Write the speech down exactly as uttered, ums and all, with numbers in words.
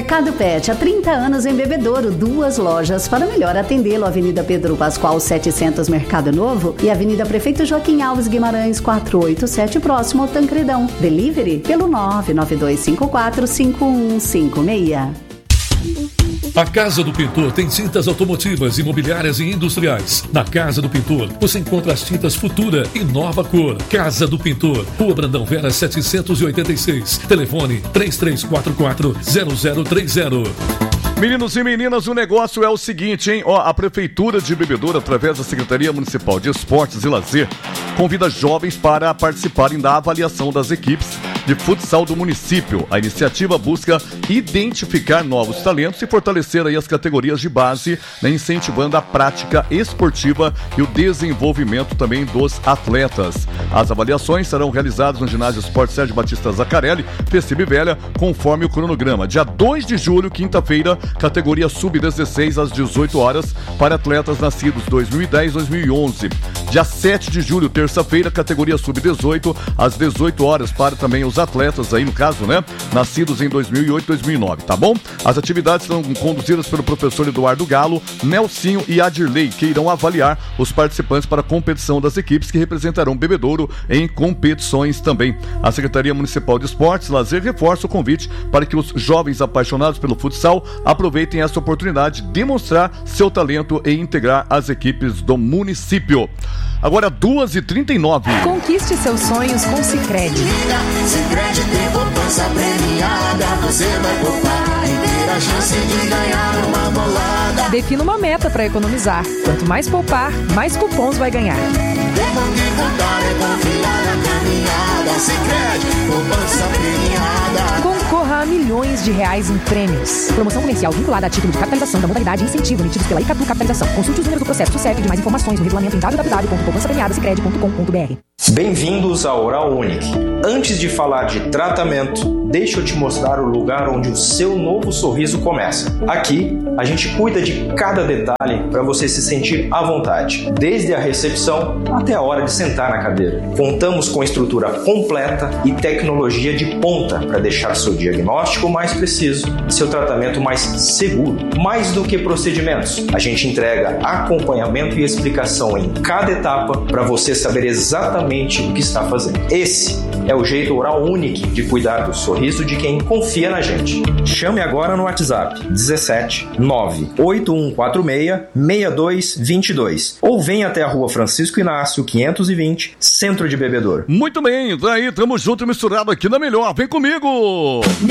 Mercado Pet, há trinta anos em Bebedouro, duas lojas para melhor atendê-lo. Avenida Pedro Pascoal setecentos, Mercado Novo, e Avenida Prefeito Joaquim Alves Guimarães quatrocentos e oitenta e sete, próximo ao Tancredão. Delivery pelo nove nove dois cinco quatro cinco um cinco seis. A Casa do Pintor tem tintas automotivas, imobiliárias e industriais. Na Casa do Pintor, você encontra as tintas Futura e Nova Cor. Casa do Pintor, Rua Brandão Vera setecentos e oitenta e seis. Telefone três três quatro quatro zero zero três zero. Meninos e meninas, o negócio é o seguinte, hein? Ó, a Prefeitura de Bebedouro, através da Secretaria Municipal de Esportes e Lazer, convida jovens para participarem da avaliação das equipes de futsal do município. A iniciativa busca identificar novos talentos e fortalecer aí as categorias de base, né, incentivando a prática esportiva e o desenvolvimento também dos atletas. As avaliações serão realizadas no ginásio Esporte Sérgio Batista Zaccarelli, Pecibe Velha, conforme o cronograma. Dia dois de julho, quinta-feira, categoria sub dezesseis às dezoito horas para atletas nascidos dois mil e dez, dois mil e onze. Dia sete de julho, terça-feira, categoria sub dezoito às dezoito horas para também os atletas aí, no caso, né, nascidos em dois mil e oito, dois mil e nove, tá bom? As atividades serão conduzidas pelo professor Eduardo Galo, Nelsinho e Adirley, que irão avaliar os participantes para a competição das equipes que representarão Bebedouro em competições também. A Secretaria Municipal de Esportes e Lazer reforça o convite para que os jovens apaixonados pelo futsal aproveitem essa oportunidade de demonstrar seu talento e integrar as equipes do município. Agora, duas e trinta e nove. Conquiste seus sonhos com Sicredi. Sicredi tem poupança premiada, você vai poupar e ter a chance de ganhar uma bolada. Defina uma meta para economizar. Quanto mais poupar, mais cupons vai ganhar. É bom de contar, é confiar na caminhada. Sicredi, poupança premiada. Concorra a milhões de reais em prêmios. Promoção comercial vinculada a título de capitalização da modalidade incentivo emitidos pela Icatu Capitalização. Consulte os números do processo S U S E P e mais informações no regulamento em w w w ponto poupança premiada sicredi ponto com ponto b r. Bem-vindos ao Oral Unique. Antes de falar de tratamento, deixa eu te mostrar o lugar onde o seu novo sorriso começa. Aqui, a gente cuida de cada detalhe para você se sentir à vontade, desde a recepção até a hora de sentar na cadeira. Contamos com estrutura completa e tecnologia de ponta para deixar seu diagnóstico mais preciso e seu tratamento mais seguro. Mais do que procedimentos, a gente entrega acompanhamento e explicação em cada etapa para você saber exatamente o que está fazendo. Esse é o jeito Oral Unique de cuidar do sorriso de quem confia na gente. Chame agora no WhatsApp dezessete nove oito um quatro seis seis dois dois dois ou venha até a Rua Francisco Inácio quinhentos e vinte, Centro de Bebedouro. Muito bem, daí tamo junto e misturado aqui na Melhor. Vem comigo!